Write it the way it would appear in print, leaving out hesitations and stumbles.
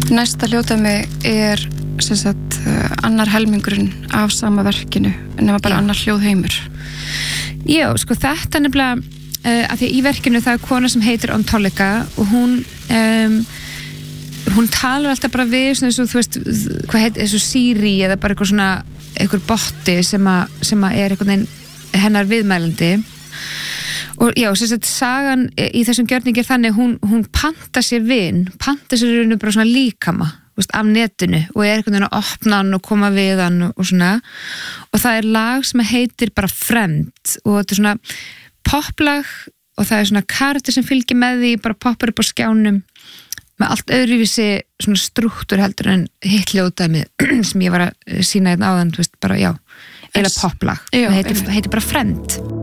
Næsta hljóðdæmi sem sagt annar helmingurinn af sama verkinu nema bara annar hljóðheimur. Já, sko þetta nefnilega að því í verkinu það kona sem heitir Ontolika og hún talar alltaf bara við svona eins og þú veist, hvað heitir, eins og Siri eða bara eitthvað svona, eitthvað botti sem að er einhvern veginn hennar viðmælandi og já, sem sagt, sagan í þessum gjörningi er þannig, hún panta sér rauninu bara svona líkama, veist, af netinu og er einhvern veginn að opna hann og koma við hann og svona, og það er lag sem heitir bara Fremd og þetta er svona poplag og það er svona karakter sem fylgir með því, bara poppar upp á skjánum með allt öðruvísi svona strúktur heldur en hitt hljóðdæmið sem ég var að sýna hérna áðan, þú veist, bara já, eða poplag, það heitir bara Fremd.